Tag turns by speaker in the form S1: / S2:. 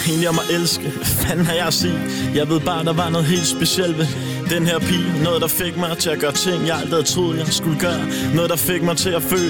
S1: egentlig om at elske. Hvad fanden har jeg at sige? Jeg ved bare, der var noget helt specielt ved den her pige. Noget, der fik mig til at gøre ting, jeg aldrig havde troet, jeg skulle gøre. Noget, der fik mig til at føle,